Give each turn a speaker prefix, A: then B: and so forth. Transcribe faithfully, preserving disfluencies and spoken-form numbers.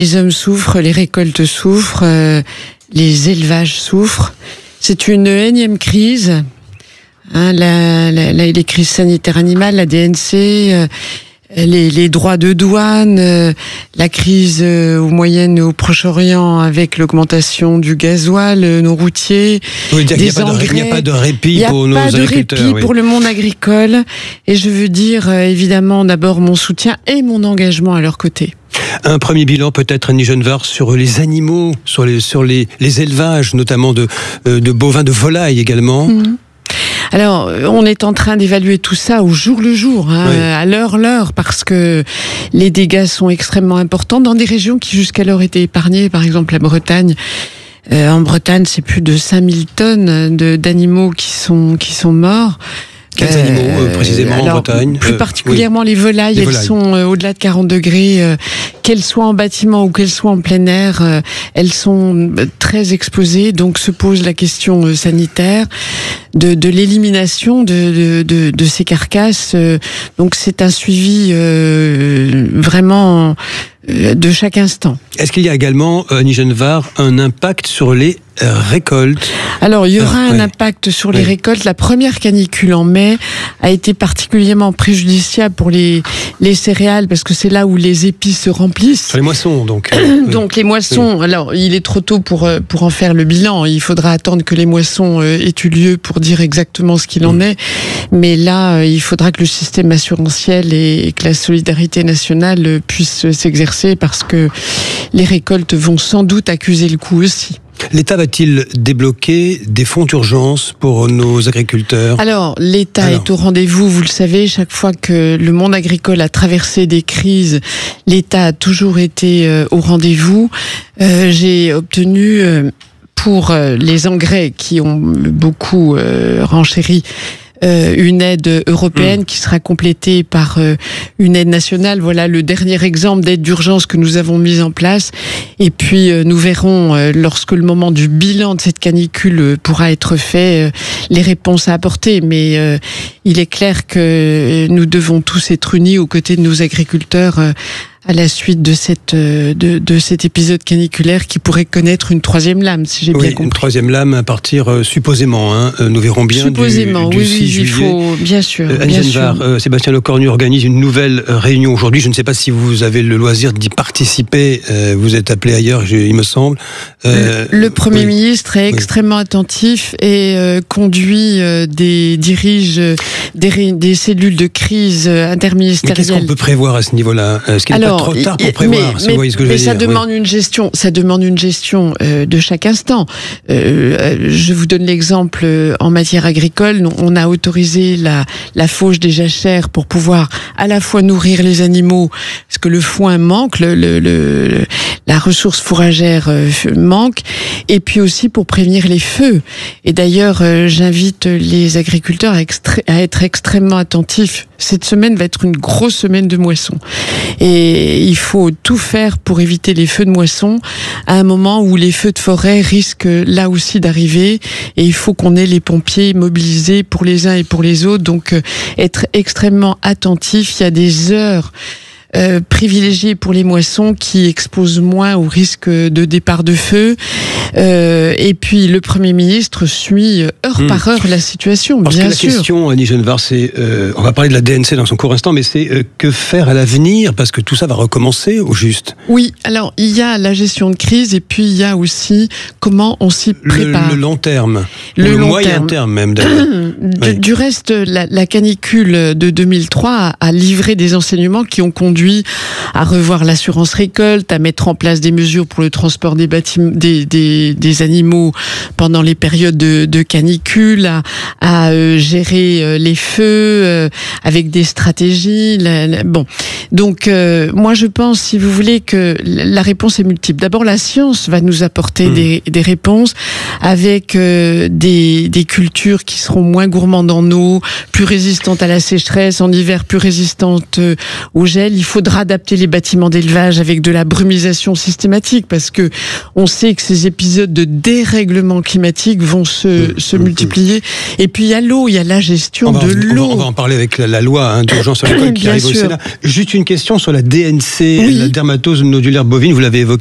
A: Les hommes souffrent, les récoltes souffrent, euh, les élevages souffrent. C'est une énième crise. Hein, la, la, la, les crises sanitaires animales, la D N C, euh, les, les droits de douane, euh, la crise euh, au Moyen et au Proche-Orient avec l'augmentation du gasoil euh, non routier.
B: Vous voulez dire qu'il n'y a pas de répit pour nos agriculteurs? Il n'y a pas de répit
A: oui. pour le monde agricole. Et je veux dire euh, évidemment d'abord mon soutien et mon engagement à leur côté.
B: Un premier bilan peut-être, Annie Genevard, sur les animaux, sur les, sur les, les élevages, notamment de, de bovins, de volailles également.
A: Mmh. Alors, on est en train d'évaluer tout ça au jour le jour, hein, oui. à l'heure l'heure, parce que les dégâts sont extrêmement importants dans des régions qui jusqu'alors étaient épargnées, par exemple la Bretagne. Euh, en Bretagne, c'est plus de cinq mille tonnes de, d'animaux qui sont, qui sont morts.
B: Quels euh, animaux euh, précisément alors, en Bretagne?
A: Plus particulièrement euh, oui. les volailles, les elles volailles. sont euh, au-delà de quarante degrés, euh, qu'elles soient en bâtiment ou qu'elles soient en plein air, euh, elles sont très exposées, donc se pose la question euh, sanitaire de, de l'élimination de, de, de, de ces carcasses. Euh, donc c'est un suivi euh, vraiment euh, de chaque instant.
B: Est-ce qu'il y a également, Annie Genevard, un impact sur les récoltes?
A: Alors, il y aura ah, un oui. impact sur les oui. récoltes. La première canicule en mai a été particulièrement préjudiciable pour les, les céréales, parce que c'est là où les épis se remplissent.
B: Sur les moissons, donc.
A: donc, oui. les moissons, oui. alors, il est trop tôt pour, pour en faire le bilan. Il faudra attendre que les moissons aient eu lieu pour dire exactement ce qu'il en mmh. est. Mais là, il faudra que le système assurantiel et que la solidarité nationale puissent s'exercer, parce que les récoltes vont sans doute accuser le coup aussi.
B: L'État va-t-il débloquer des fonds d'urgence pour nos agriculteurs? Alors,
A: l'État Alors. est au rendez-vous, vous le savez, chaque fois que le monde agricole a traversé des crises, l'État a toujours été euh, au rendez-vous. Euh, j'ai obtenu, euh, pour euh, les engrais qui ont beaucoup euh, renchéri, Euh, une aide européenne mmh. qui sera complétée par euh, une aide nationale. Voilà le dernier exemple d'aide d'urgence que nous avons mis en place. Et puis euh, nous verrons, euh, lorsque le moment du bilan de cette canicule euh, pourra être fait, euh, les réponses à apporter. Mais euh, il est clair que nous devons tous être unis aux côtés de nos agriculteurs euh, à la suite de cette de, de cet épisode caniculaire qui pourrait connaître une troisième lame, si j'ai
B: oui,
A: bien compris.
B: Une troisième lame à partir euh, supposément, hein, euh, nous verrons bien.
A: Supposément,
B: du, du
A: oui,
B: six
A: oui,
B: juillet.
A: il faut bien sûr.
B: Euh,
A: bien
B: Genevard,
A: sûr.
B: Euh, Sébastien Lecornu organise une nouvelle réunion aujourd'hui. Je ne sais pas si vous avez le loisir d'y participer. Euh, vous êtes appelé ailleurs, je, il me semble.
A: Euh, le Premier oui. ministre est oui. extrêmement attentif et euh, conduit euh, des dirige euh, des, des cellules de crise euh, interministérielles.
B: Mais qu'est-ce qu'on peut prévoir à ce niveau-là? Est-ce qu'il n'est pas trop tard pour prévoir?
A: Mais,
B: si
A: mais,
B: vous voyez ce que je
A: mais
B: veux
A: ça
B: dire,
A: demande
B: oui.
A: une gestion, ça demande une gestion euh, de chaque instant. Euh, je vous donne l'exemple euh, en matière agricole. On a autorisé la, la fauche des jachères pour pouvoir à la fois nourrir les animaux, parce que le foin manque, le, le, le, la ressource fourragère euh, manque, et puis aussi pour prévenir les feux. Et d'ailleurs, euh, j'invite les agriculteurs à, extré- à être extrêmement attentifs. Cette semaine va être une grosse semaine de moisson. Et il faut tout faire pour éviter les feux de moisson à un moment où les feux de forêt risquent là aussi d'arriver. Et il faut qu'on ait les pompiers mobilisés pour les uns et pour les autres. Donc, euh, être extrêmement attentif. Il y a des heures Euh, privilégié pour les moissons qui exposent moins au risque de départ de feu. Euh, et puis le Premier ministre suit heure mmh. par heure la situation,
B: Parce
A: bien
B: que
A: sûr.
B: La question, Annie Genevard, c'est, euh, on va parler de la D N C dans son court instant, mais c'est euh, que faire à l'avenir, parce que tout ça va recommencer au juste. Oui,
A: alors il y a la gestion de crise et puis il y a aussi comment on s'y prépare.
B: Le, le long terme,
A: le,
B: le
A: long
B: moyen terme, terme même d'ailleurs.
A: du,
B: oui.
A: du reste, la, la canicule de deux mille trois a, a livré des enseignements qui ont conduit à revoir l'assurance récolte, à mettre en place des mesures pour le transport des bâtiments, des, des, des animaux pendant les périodes de, de canicule, à, à euh, gérer euh, les feux euh, avec des stratégies. La, la, bon, donc euh, moi je pense, si vous voulez, que la réponse est multiple. D'abord, la science va nous apporter mmh. des, des réponses avec euh, des, des cultures qui seront moins gourmandes en eau, plus résistantes à la sécheresse, en hiver plus résistantes euh, au gel. Il faudra adapter les bâtiments d'élevage avec de la brumisation systématique, parce que on sait que ces épis épisodes de dérèglement climatique vont se, mmh, se mmh, multiplier. Et puis il y a l'eau, il y a la gestion
B: va,
A: de l'eau.
B: On va en parler avec la, la loi hein, d'urgence sur l'école qui arrive sûr. au Sénat. Juste une question sur la D N C, oui. la dermatose nodulaire bovine, vous l'avez évoqué.